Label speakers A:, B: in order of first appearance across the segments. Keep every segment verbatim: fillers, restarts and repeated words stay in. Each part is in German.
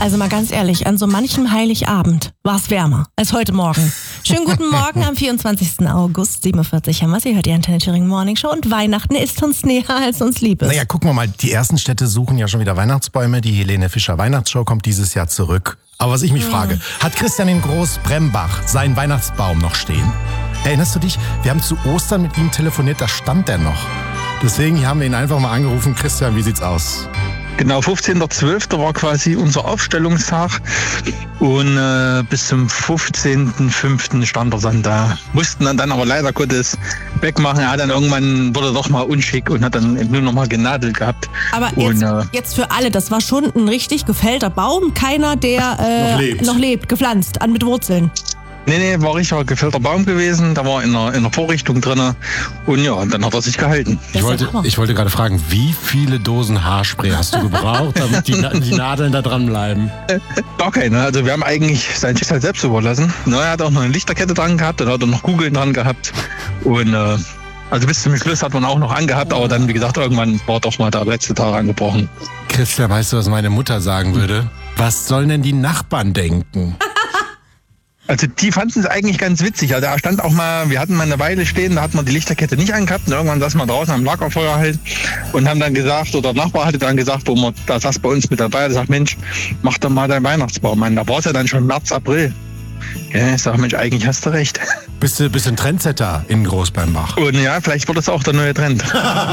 A: Also mal ganz ehrlich, an so manchem Heiligabend war es wärmer als heute Morgen. Schönen guten Morgen am vierundzwanzigsten August, sieben Uhr vierzig haben wir Sie, hört die Antenne Thüringen Morning Show und Weihnachten ist uns näher, als uns lieb ist.
B: Naja, gucken wir mal, die ersten Städte suchen ja schon wieder Weihnachtsbäume. Die Helene Fischer Weihnachtsshow kommt dieses Jahr zurück. Aber was ich mich mhm. frage, hat Christian in Groß-Brembach seinen Weihnachtsbaum noch stehen? Erinnerst du dich? Wir haben zu Ostern mit ihm telefoniert, da stand der noch. Deswegen haben wir ihn einfach mal angerufen. Christian, wie sieht's aus?
C: Genau, fünfzehnter zwölfter war quasi unser Aufstellungstag und äh, bis zum fünfzehnten fünften stand er dann da. Mussten dann, dann aber leider Gottes wegmachen. Er hat dann irgendwann, wurde doch mal unschick und hat dann nur noch mal genadelt gehabt.
A: Aber
C: und,
A: jetzt,
C: äh,
A: jetzt für alle, das war schon ein richtig gefällter Baum. Keiner, der äh,
B: noch, lebt.
A: noch lebt, gepflanzt, an mit Wurzeln.
C: Nee, nee, war richtig gefällter Baum gewesen. Da war in der, in der Vorrichtung drin. Und ja, und dann hat er sich gehalten.
B: Ich wollte, ich wollte gerade fragen, wie viele Dosen Haarspray hast du gebraucht, damit die, die Nadeln da dran bleiben?
C: Gar keine. Also wir haben eigentlich sein Schicksal selbst überlassen. Na, er hat auch noch eine Lichterkette dran gehabt, dann hat er noch Kugeln dran gehabt. Und äh, also bis zum Schluss hat man auch noch angehabt, aber dann, wie gesagt, irgendwann war doch mal der letzte Tag angebrochen.
B: Christian, weißt du, was meine Mutter sagen würde? Was sollen denn die Nachbarn denken?
C: Also die fanden es eigentlich ganz witzig. Also er stand auch mal, wir hatten mal eine Weile stehen, da hat man die Lichterkette nicht angehabt. Und irgendwann saß man draußen am Lagerfeuer halt und haben dann gesagt, oder der Nachbar hatte dann gesagt, wo man, da saß bei uns mit dabei, der sagt, Mensch, mach doch mal deinen Weihnachtsbaum an. Da war es ja dann schon März, April. Ja, ich sag, Mensch, eigentlich hast du recht.
B: Bist du bist ein Trendsetter in Großbernbach?
C: Und ja, vielleicht wird das auch der neue Trend.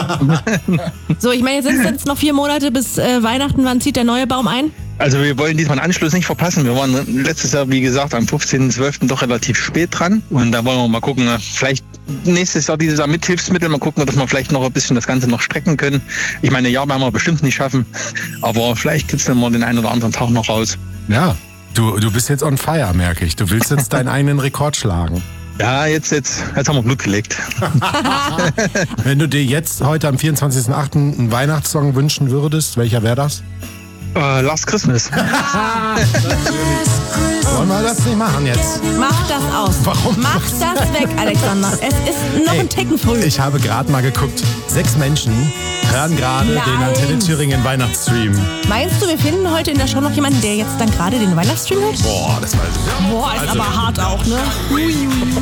A: So, ich meine, jetzt sind es jetzt noch vier Monate bis äh, Weihnachten. Wann zieht der neue Baum ein?
C: Also wir wollen diesmal den Anschluss nicht verpassen. Wir waren letztes Jahr, wie gesagt, am fünfzehnten zwölften doch relativ spät dran. Und da wollen wir mal gucken, vielleicht nächstes Jahr dieses Jahr mit Hilfsmitteln, mal gucken, dass wir vielleicht noch ein bisschen das Ganze noch strecken können. Ich meine, ein Jahr werden wir bestimmt nicht schaffen. Aber vielleicht kitzeln wir den einen oder anderen Tag noch raus.
B: Ja, du, du bist jetzt on fire, merke ich. Du willst jetzt deinen eigenen Rekord schlagen.
C: Ja, jetzt, jetzt, jetzt haben wir Blut geleckt.
B: Wenn du dir jetzt heute am vierundzwanzigsten achten einen Weihnachtssong wünschen würdest, welcher wäre das?
C: Uh, Last Christmas.
B: Wollen wir das nicht machen jetzt?
A: Mach das aus.
B: Warum?
A: Mach das weg, Alexander. Es ist noch
B: Ey,
A: ein Ticken früh.
B: Ich habe gerade mal geguckt. Sechs Menschen hören gerade den Antenne Thüringen Weihnachtsstream.
A: Meinst du, wir finden heute in der Show noch jemanden, der jetzt dann gerade den Weihnachtsstream hört?
B: Boah, das war...
A: Boah, ist
B: Also-
A: aber hart auch, ne? Ui, ui.